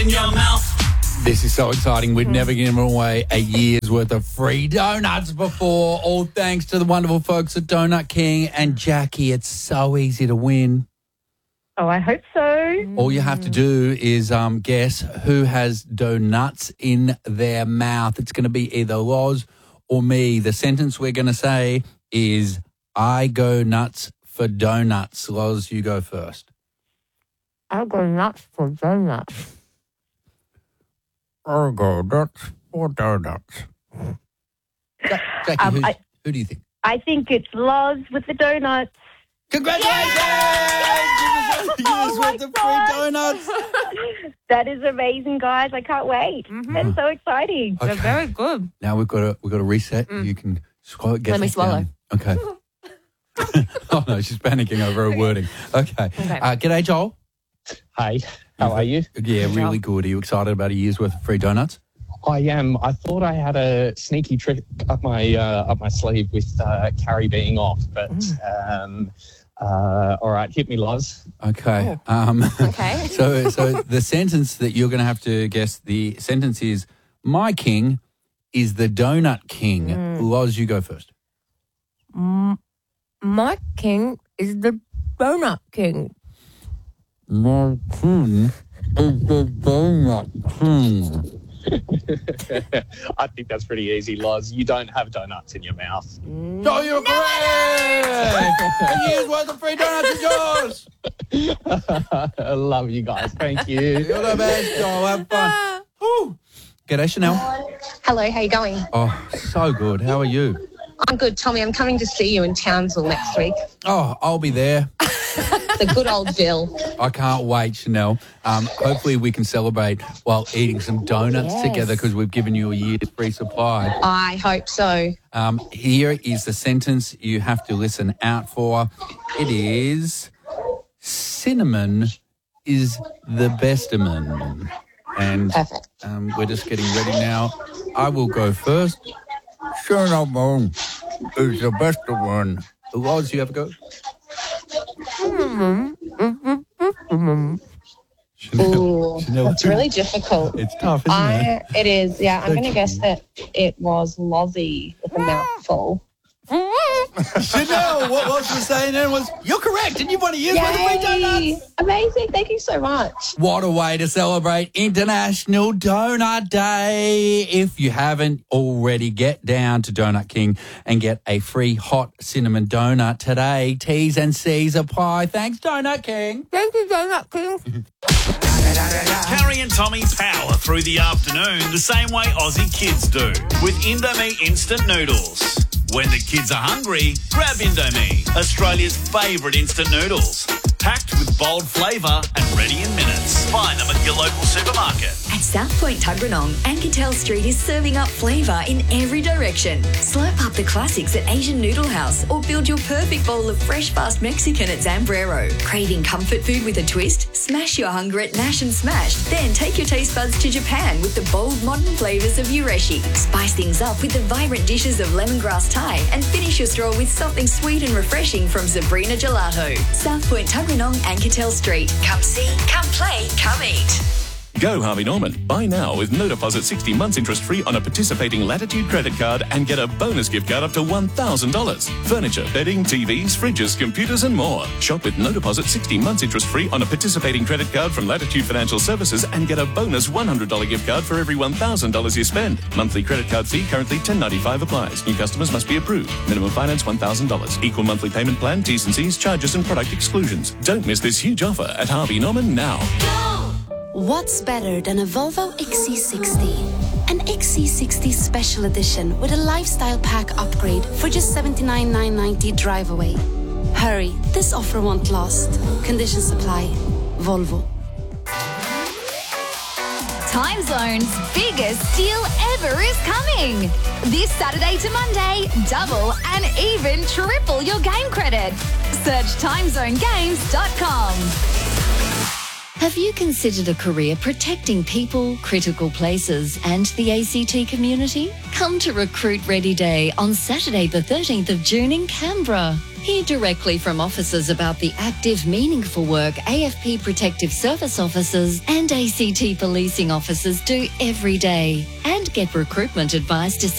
in your mouth. This is so exciting. We'd never given away a year's worth of free donuts before. All thanks to the wonderful folks at Donut King and Jackie. It's so easy to win. Oh, I hope so. All you have to do is guess who has donuts in their mouth. It's going to be either Loz or me. The sentence we're going to say is, I go nuts for donuts. Loz, you go first. I'll go nuts for donuts. I go nuts for donuts. Jackie, who do you think? I think it's Loz with the donuts. Congratulations! Year's worth of free donuts. That is amazing, guys. I can't wait. That's so exciting. They're very good. Now we've got to reset. You can swallow. Let me swallow. Okay. Oh no, she's panicking over her wording. Okay. G'day, Joel. Hey, how are you? Yeah, really good. Are you excited about a year's worth of free donuts? I am. I thought I had a sneaky trick up my sleeve with Carrie being off, but all right, hit me, Loz. Okay. Okay. So the sentence that you're going to have to guess, the sentence is, my king is the donut king. Loz, you go first. My king is the donut king. My king is the donut king. I think that's pretty easy, Loz. You don't have donuts in your mouth. No, you're correct! A year's worth of free donuts is yours! I love you guys. Thank you. You're the best, Joel. Have fun. Woo. G'day, Chanel. Hello, how you going? Oh, so good. How are you? I'm good, Tommy. I'm coming to see you in Townsville next week. Oh, I'll be there. The good old Ville. I can't wait, Chanel. Hopefully we can celebrate while eating some donuts together because we've given you a year's free supply. I hope so. Here is the sentence you have to listen out for. It is, cinnamon is the best-a-man. And we're just getting ready now. I will go first. Cinnamon is the best one. Loz, you have a go? Ooh, it's really difficult. It's tough, isn't it? It is, yeah. I'm going to guess that it was Lozzie with a mouthful. Chanel, what Loz was saying then was, you're correct, and you've won a year's worth of free donuts. Amazing. Thank you so much. What a way to celebrate International Donut Day. If you haven't already, get down to Donut King and get a free hot cinnamon donut today. T's and C's apply. Thanks, Donut King. Thank you, Donut King. Carrie and Tommy power through the afternoon the same way Aussie kids do with Indomie instant noodles. When the kids are hungry, grab Indomie, Australia's favourite instant noodles. Packed with bold flavour and ready in minutes. Find them at your local supermarket. At South Point Tuggeranong, Anketel Street is serving up flavour in every direction. Slurp up the classics at Asian Noodle House or build your perfect bowl of fresh, fast Mexican at Zambrero. Craving comfort food with a twist? Smash your hunger at Nash and Smash. Then take your taste buds to Japan with the bold, modern flavours of Ureshi. Spice things up with the vibrant dishes of lemongrass Thai and finish your stroll with something sweet and refreshing from Sabrina Gelato. South Point Tuggeranong, Anketel Street. Come see, come play, come eat. Go Harvey Norman. Buy now with no deposit 60 months interest free on a participating Latitude credit card and get a bonus gift card up to $1,000. Furniture, bedding, TVs, fridges, computers and more. Shop with no deposit 60 months interest free on a participating credit card from Latitude Financial Services and get a bonus $100 gift card for every $1,000 you spend. Monthly credit card fee currently $10.95 applies. New customers must be approved. Minimum finance $1,000. Equal monthly payment plan, T's and C's, charges and product exclusions. Don't miss this huge offer at Harvey Norman now. What's better than a Volvo XC60? An XC60 Special Edition with a lifestyle pack upgrade for just $79,990 drive away. Hurry, this offer won't last. Conditions apply. Volvo. Time Zone's biggest deal ever is coming. This Saturday to Monday, double and even triple your game credit. Search timezonegames.com. Have you considered a career protecting people, critical places and the ACT community? Come to Recruit Ready Day on Saturday the 13th of June in Canberra. Hear directly from officers about the active, meaningful work AFP Protective Service officers and ACT policing officers do every day. And get recruitment advice to